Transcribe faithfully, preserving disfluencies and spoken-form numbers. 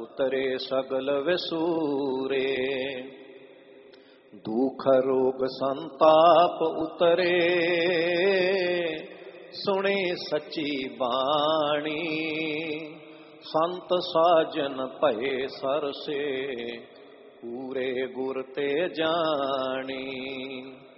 उतरे सगल विसूरे। दुख रोग संताप उतरे सुने सच्ची बाणी। संत साजन भये सरसे पूरे गुर ते जानी।